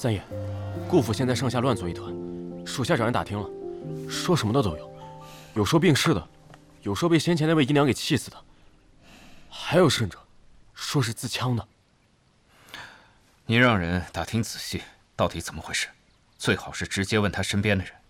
三爷，顾府现在上下乱作一团，属下找人打听了，说什么的都有，有说病逝的，有说被先前那位姨娘给气死的，还有甚者，说是自枪的。 你让人打听仔细，到底怎么回事？最好是直接问他身边的人。